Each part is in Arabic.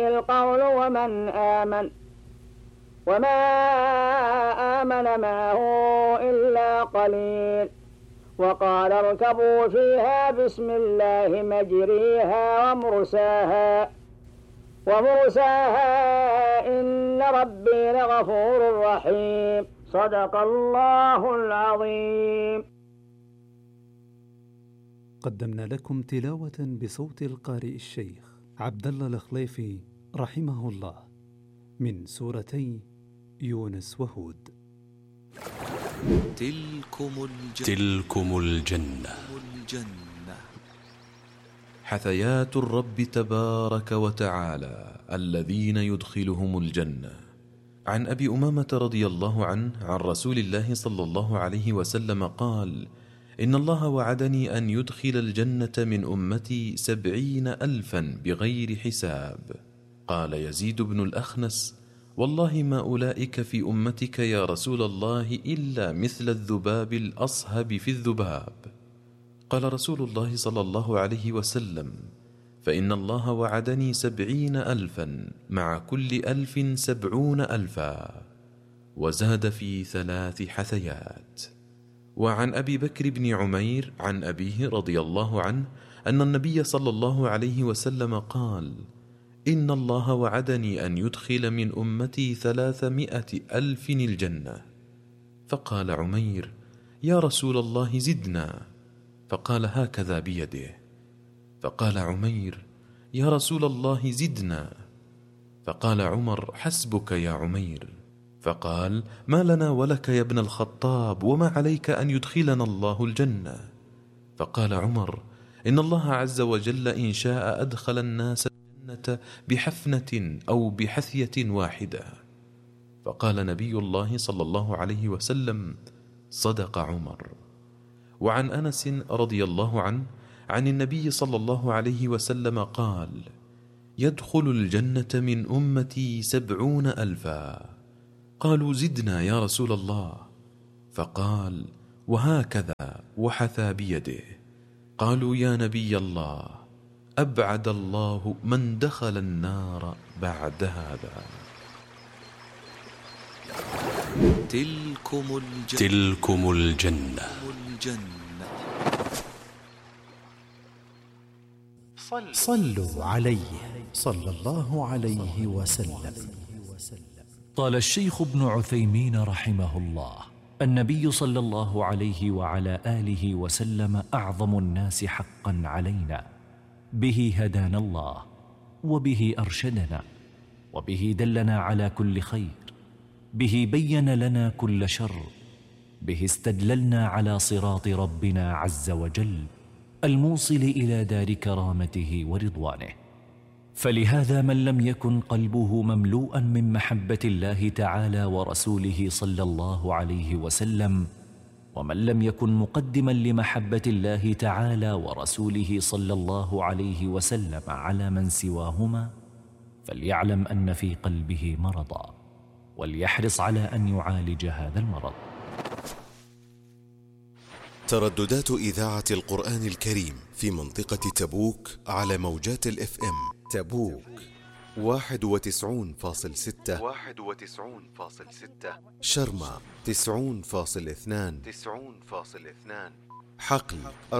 القول وما آمن معه إلا قليل. وقال اركبوا فيها بسم الله مجريها ومرساها إن ربي لغفور رحيم. صدق الله العظيم. قدمنا لكم تلاوة بصوت القارئ الشيخ عبد الله الخليفي رحمه الله من سورتي يونس وهود. تلكم الجنة حثيات الرب تبارك وتعالى الذين يدخلهم الجنة. عن أبي أمامة رضي الله عنه عن رسول الله صلى الله عليه وسلم قال: إن الله وعدني أن يدخل الجنة من أمتي 70,000 بغير حساب. قال يزيد بن الأخنس: والله ما أولئك في أمتك يا رسول الله إلا مثل الذباب الأصهب في الذباب. قال رسول الله صلى الله عليه وسلم: فإن الله وعدني 70,000 مع كل 1,000 70,000. وزاد في 3 حثيات. وعن أبي بكر بن عمير عن أبيه رضي الله عنه أن النبي صلى الله عليه وسلم قال: إن الله وعدني أن يدخل من أمتي 300,000 الجنة. فقال عمير: يا رسول الله زدنا. فقال: هكذا بيده. فقال عمير: يا رسول الله زدنا. فقال عمر: حسبك يا عمير. فقال: ما لنا ولك يا ابن الخطاب، وما عليك أن يدخلنا الله الجنة. فقال عمر: إن الله عز وجل إن شاء أدخل الناس الجنة بحفنة أو بحثية واحدة. فقال نبي الله صلى الله عليه وسلم: صدق عمر. وعن أنس رضي الله عنه عن النبي صلى الله عليه وسلم قال: يدخل الجنة من أمتي 70,000. قالوا: زدنا يا رسول الله. فقال: وهكذا، وحثى بيده. قالوا: يا نبي الله، أبعد الله من دخل النار بعد هذا. تلكم الجنة. صلوا عليه صلى الله عليه وسلم. قال الشيخ ابن عثيمين رحمه الله: النبي صلى الله عليه وعلى آله وسلم أعظم الناس حقا علينا، به هدانا الله، وبه أرشدنا، وبه دلنا على كل خير، به بين لنا كل شر، به استدللنا على صراط ربنا عز وجل الموصل إلى دار كرامته ورضوانه. فلهذا من لم يكن قلبه مملوءا من محبة الله تعالى ورسوله صلى الله عليه وسلم، ومن لم يكن مقدما لمحبة الله تعالى ورسوله صلى الله عليه وسلم على من سواهما، فليعلم أن في قلبه مرضا، وليحرص على أن يعالج هذا المرض. ترددات إذاعة القرآن الكريم في منطقة تبوك على موجات الFM. تبوك 91.6، شرمة 90.2، حقل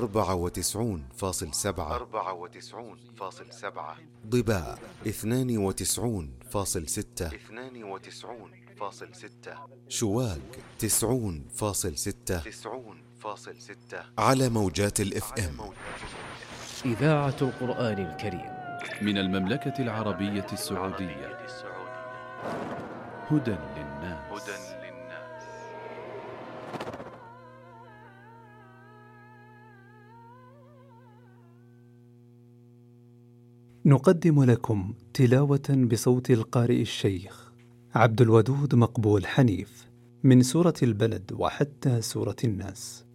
94.7، ضباء 92.6، شواق 90.6 على موجات الFM. إذاعة القرآن الكريم من المملكة العربية السعودية. هدى للناس. نقدم لكم تلاوة بصوت القارئ الشيخ عبد الودود مقبول حنيف من سورة البلد وحتى سورة الناس.